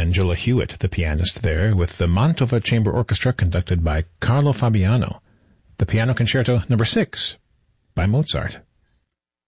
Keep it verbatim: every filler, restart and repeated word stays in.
Angela Hewitt, the pianist there, with the Mantova Chamber Orchestra conducted by Carlo Fabiano, the Piano Concerto number six by Mozart.